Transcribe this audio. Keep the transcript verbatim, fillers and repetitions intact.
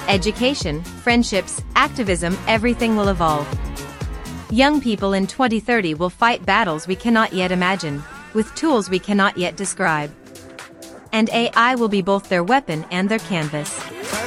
Education, friendships, activism, everything will evolve. Young people in twenty thirty will fight battles we cannot yet imagine, with tools we cannot yet describe. And A I will be both their weapon and their canvas.